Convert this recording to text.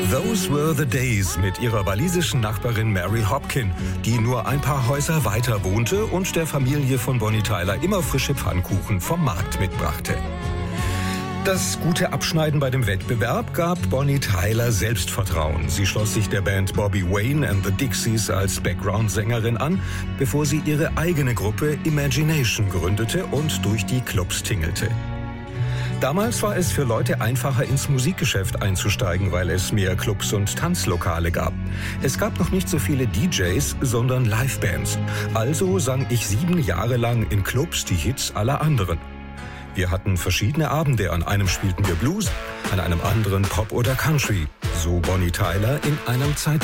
Those were the days mit ihrer walisischen Nachbarin Mary Hopkin, die nur ein paar Häuser weiter wohnte und der Familie von Bonnie Tyler immer frische Pfannkuchen vom Markt mitbrachte. Das gute Abschneiden bei dem Wettbewerb gab Bonnie Tyler Selbstvertrauen. Sie schloss sich der Band Bobby Wayne and the Dixies als Background-Sängerin an, bevor sie ihre eigene Gruppe Imagination gründete und durch die Clubs tingelte. Damals war es für Leute einfacher, ins Musikgeschäft einzusteigen, weil es mehr Clubs und Tanzlokale gab. Es gab noch nicht so viele DJs, sondern Livebands. Also sang ich 7 Jahre lang in Clubs die Hits aller anderen. Wir hatten verschiedene Abende, an einem spielten wir Blues, an einem anderen Pop oder Country. So Bonnie Tyler in einem Zeitraum.